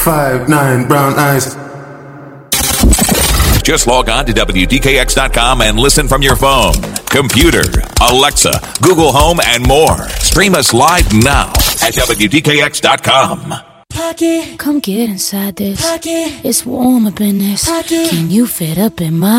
5'9", brown eyes. Just log on to WDKX.com and listen from your phone, computer, Alexa, Google Home, and more. Stream us live now at WDKX.com. Come get inside this. It's warm up in this. Can you fit up in my